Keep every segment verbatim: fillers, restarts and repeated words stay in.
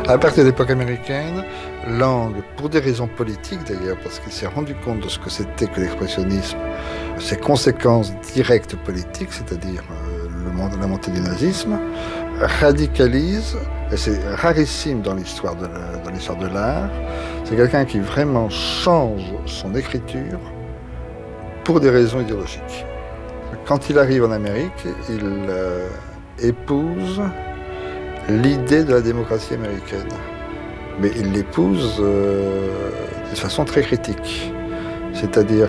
À partir de l'époque américaine, Lang, pour des raisons politiques d'ailleurs, parce qu'il s'est rendu compte de ce que c'était que l'expressionnisme, ses conséquences directes politiques, c'est-à-dire euh, le monde, la montée du nazisme, radicalise, et c'est rarissime dans l'histoire de, la, dans l'histoire de l'art, c'est quelqu'un qui vraiment change son écriture pour des raisons idéologiques. Quand il arrive en Amérique, il euh, épouse l'idée de la démocratie américaine. Mais il l'épouse euh, de façon très critique. C'est-à-dire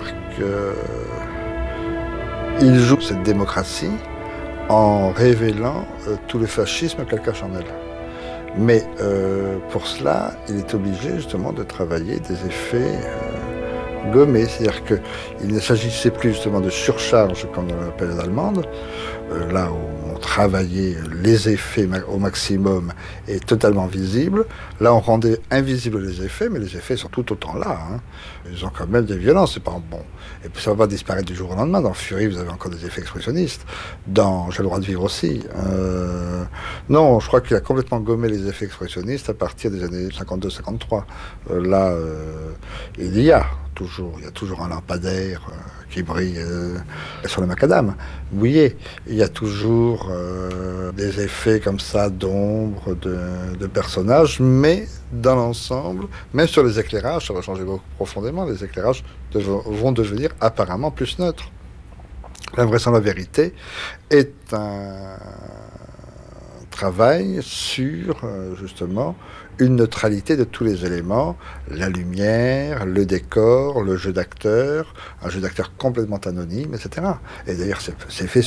qu'il joue cette démocratie en révélant euh, tout le fascisme qu'elle cache en elle. Mais euh, pour cela, il est obligé justement de travailler des effets euh, gommés. C'est-à-dire qu'il ne s'agissait plus justement de surcharge comme dans la période allemande, euh, là où on travaillait les effets au maximum et totalement visibles. Là, on rendait invisibles les effets, mais les effets sont tout autant là. Hein. Ils ont quand même des violences, c'est pas bon. Et puis ça va pas disparaître du jour au lendemain. Dans Fury, vous avez encore des effets expressionnistes. Dans J'ai le droit de vivre aussi. Euh... Non, je crois qu'il a complètement gommé les effets expressionnistes à partir des années cinquante-deux cinquante-trois. Euh, là, euh, il y a toujours, il y a toujours un lampadaire euh, qui brille euh, sur le macadam. Mouillé. Il y a toujours euh, des effets comme ça d'ombre, de, de personnages, mais dans l'ensemble, même sur les éclairages, ça va changer beaucoup profondément. Les éclairages dev- vont devenir apparemment plus neutres. L'invraisemblable vérité est un travail sur, euh, justement, une neutralité de tous les éléments, la lumière, le décor, le jeu d'acteur, un jeu d'acteur complètement anonyme, et cetera. Et d'ailleurs, c'est, c'est fait